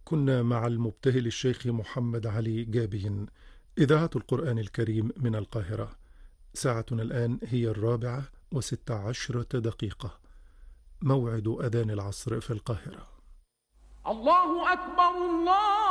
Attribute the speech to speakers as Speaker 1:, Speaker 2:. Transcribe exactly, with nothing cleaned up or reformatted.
Speaker 1: كنا مع المبتهل الشيخ محمد علي جابين، إذاعة القرآن الكريم من القاهرة. ساعتنا الآن هي الرابعة وست عشرة دقيقة، موعد أذان العصر في القاهرة.
Speaker 2: الله أكبر الله